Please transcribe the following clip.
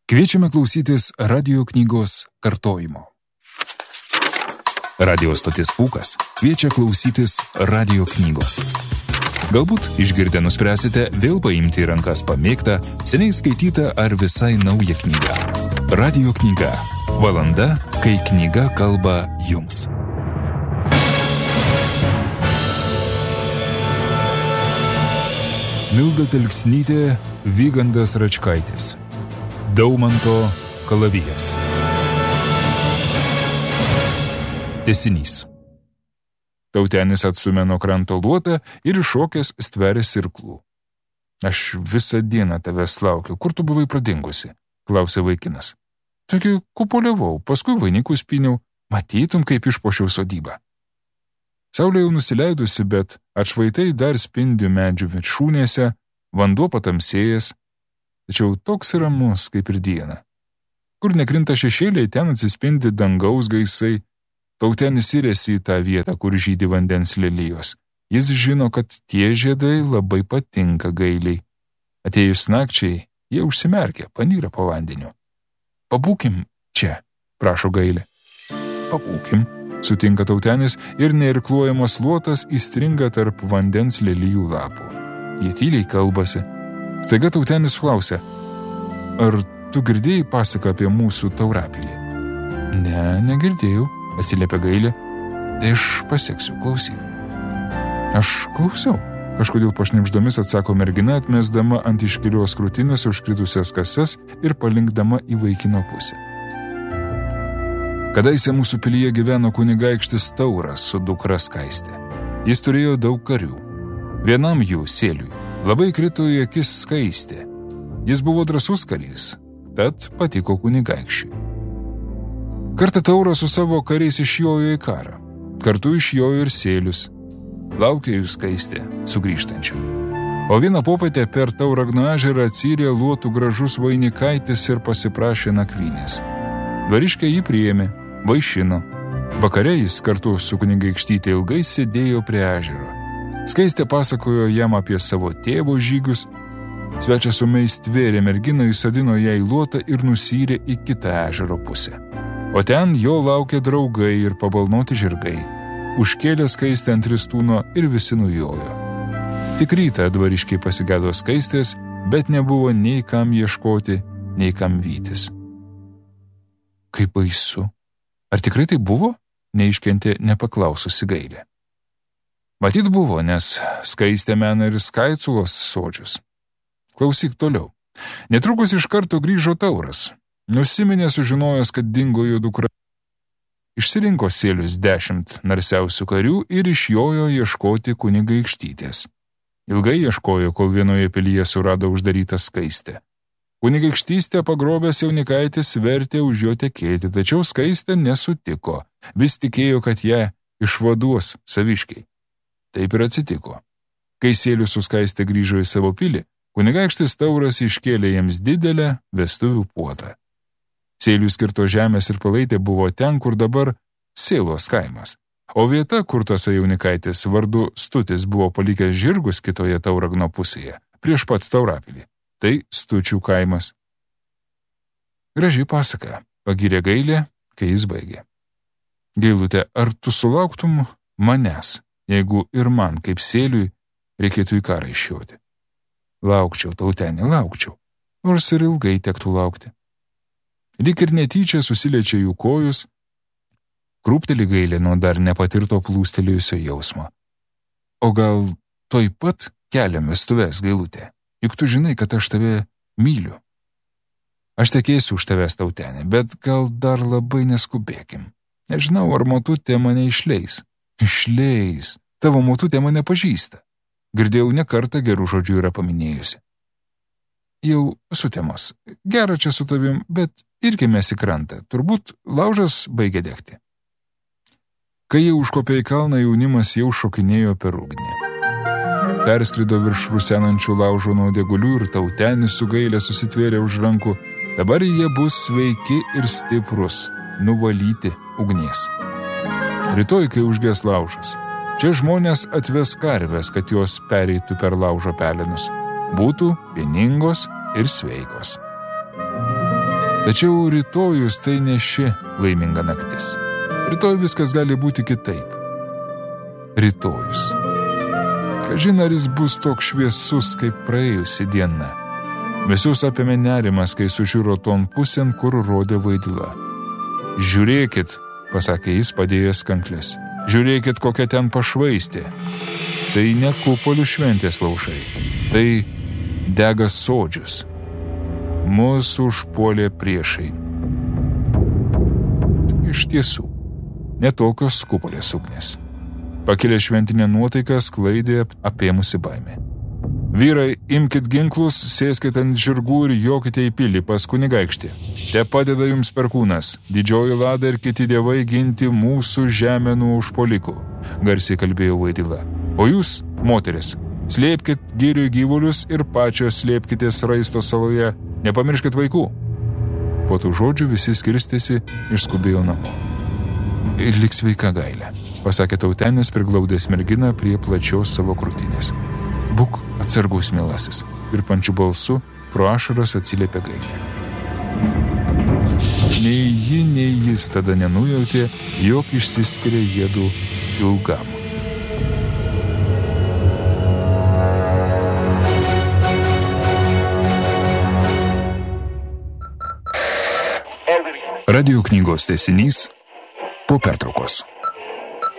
Kviečiame klausytis radio knygos kartojimo. Radio stotis Pūkas kviečia klausytis radio knygos. Galbūt išgirdę nuspręsite vėl paimti į rankas pamėgtą, seniai skaitytą ar visai naują knygą. Radio knyga. Valanda, kai knyga kalba jums. Milda Telksnytė, Vygandas Račkaitis. Daumanto kalavijas. Tęsinys. Tautenis atstumė nuo kranto luotą ir iššokęs stveria sirklų. Aš visą dieną tavęs laukiu. Kur tu buvai pradingusi? Klausė vaikinas. Tokiu kupoliavau, paskui vainikus pyniau. Matytum, kaip išpuošiau sodybą. Saulė jau nusileidusi, bet atšvaitai dar spindi medžių viršūnėse, vanduo patamsėjęs, tačiau toks ramus kaip ir diena. Kur nekrinta šešėliai, ten atsispindi dangaus gaisai. Tautenis įrėsi į tą vietą, kur žydi vandens lelijos. Jis žino, kad tie žiedai labai patinka gailiai. Atėjus nakčiai, jie užsimerkia, panyra po vandeniu. Pabūkim čia, prašo gailė. Pabūkim, sutinka tautenis ir neirkluojamas luotas įstringa tarp vandens lelijų lapų. Jie tyliai kalbasi. Staiga tautenis klausia, ar tu girdėjai pasaką apie mūsų taurapilį? Ne, negirdėjau, atsiliepia gailė. Tai aš paseksiu, klausyk. Aš klausiau, kažkodėl pašnibždomis atsako mergina, atmesdama ant iškilios krūtinės užkritusias kasas ir palinkdama į vaikino pusę. Kadaise mūsų pilyje gyveno kunigaikštis Tauras su dukra Skaiste. Jis turėjo daug karių. Vienam jų, Sėliui, labai krito į akis Skaistė. Jis buvo drąsus karys, tad patiko kunigaikščiui. Kartą Tauras su savo kariais išjojo į karą. Kartu išjojo ir Sėlius. Laukė jų Skaistė sugrįžtančių. O vieną popietę per Tauragno ežerą atsirė luotų gražus vainikaitis ir pasiprašė nakvynės. Dvariškė jį priėmė, vaišino. Vakare jis kartu su kunigaikštyte ilgai sėdėjo prie ežero. Skaistė pasakojo jam apie savo tėvo žygius. Svečias ūmiai stvėrė merginą, įsodino ją į luotą ir nusyrė į kitą ežero pusę. O ten jo laukė draugai ir pabalnoti žirgai. Užkėlė Skaistę ant ristūno ir visi nujojo. Tik rytą dvariškiai pasigėdo Skaistės, bet nebuvo nei kam ieškoti, nei kam vytis. Kaip baisu. Ar tikrai tai buvo? Neiškentė nepaklaususi gailė. Matyt buvo, nes Skaistė mena ir Skaiculos sodžius. Klausyk toliau. Netrukus iš karto grįžo Tauras. Nusiminė sužinojęs, kad dingo jo dukra. Išsirinko Sėlius 10 narsiausių karių ir išjojo ieškoti kunigaikštytės. Ilgai ieškojo, kol vienoje pilyje surado uždarytą Skaistę. Kunigaikštystę pagrobęs jaunikaitis vertė už jo tekėti, tačiau Skaistė nesutiko. Vis tikėjo, kad ją išvaduos saviškiai. Taip ir atsitiko. Kai Sėlius su Skaiste grįžo į savo pilį, kunigaikštis Tauras iškėlė jiems didelę vestuvių puotą. Sėliui skirto žemės ir palaitė buvo ten, kur dabar Sėlos kaimas. O vieta, kur tas jaunikaitis vardu Stutis buvo palikęs žirgus kitoje Tauragno pusėje, prieš pat Taurapilį. Tai Stučių kaimas. Graži pasaka, pagyrė gailė, kai jis baigė. Gailute, ar tu sulauktum manęs, jeigu ir man, kaip Sėliui, reikėtų į karą išjoti? Laukčiau, tautenį, laukčiau, nors ir ilgai tektų laukti. Lyg ir netyčia susiliečia jų kojus, krūpteli gailė nuo dar nepatirto plūstelėjusio jausmo. O gal toj pat keliam vestuves, gailutė, juk tu žinai, kad aš tave myliu. Aš tekėsiu už tavęs, tautenį, bet gal dar labai neskubėkim. Nežinau, ar motutė mane išleis. Išleis. Tavo motutė mane pažįsta. Girdėjau ne kartą gerų žodžių yra paminėjusi. Jau sutemos. Gera čia su tavim, bet irgi mes į krantą. Turbūt laužas baigė degti. Kai jie užkopė į kalną, jaunimas jau šokinėjo per ugnį. Perskrido virš rusenančių laužo nuodegulių ir tautenis su gailė susitvėrė už rankų. Dabar jie bus sveiki ir stiprus, nuvalyti ugnies. Rytoj, kai užges laužas, čia žmonės atves karves, kad jos pereitų per laužo pelenus. Būtų vieningos ir sveikos. Tačiau rytojus tai ne ši laiminga naktis. Rytoj viskas gali būti kitaip. Rytojus. Kažin ar jis bus toks šviesus, kaip praėjusi diena. Visus apėmė nerimas, kai sužiūro ton pusėn, kur rodė Vaidila. Žiūrėkit, pasakė jis, padėjęs kankles. Žiūrėkit, kokia ten pašvaistė. Tai ne Kupolių šventės laužai. Tai dega sodžius. Mūsų užpuolė priešai. Iš tiesų, netokios Kupolės ugnis. Pakilę šventinę nuotaiką sklaidė apėmusi baimė. Vyrai, imkit ginklus, sėskit ant žirgų ir jokite į pilį pas kunigaikštį. Te padeda jums perkūnas, didžioji Lada ir kiti dievai ginti mūsų žemę nuo užpuolikų, garsiai kalbėjo Vaidila. O jūs, moteris, slėpkit girių gyvulius ir pačios slėpkitės Raisto saloje, nepamirškit vaikų. Po tų žodžių visi skirstėsi ir skubėjo namo. Ir lik sveika Gailė, pasakė Tautenis priglaudęs merginą prie plačios savo krūtinės. Būk atsargus, mielasis, ir pančiu balsu pro ašaras atsiliepė Gailė. Nei ji, nei jis tada nenujautė, jog išsiskiria jiedu ilgam. Radio knygos tęsinys po pertraukos.